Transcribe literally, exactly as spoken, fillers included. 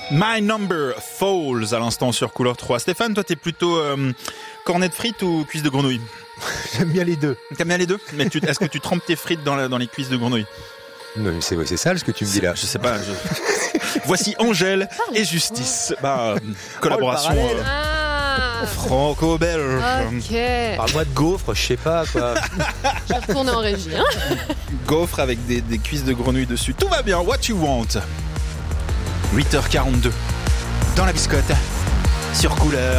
My Number Falls à l'instant sur Couleur trois. Stéphane, toi t'es plutôt euh, cornet de frites ou cuisses de grenouille? J'aime bien les deux. T'aimes bien les deux? Mais tu, est-ce que tu trempes tes frites dans, la, dans les cuisses de grenouille? Non, c'est, c'est sale ce que tu me dis là. Je sais pas. Je... Voici Angèle et Justice. Bah, collaboration Oh, euh, Ah, franco-belge. ok. Parle-moi de gaufres, je sais pas quoi. Je vais retourner en régie. Hein. Gaufre avec des, des cuisses de grenouille dessus. Tout va bien. What you want? huit heures quarante-deux. Dans la biscotte. Sur Couleur.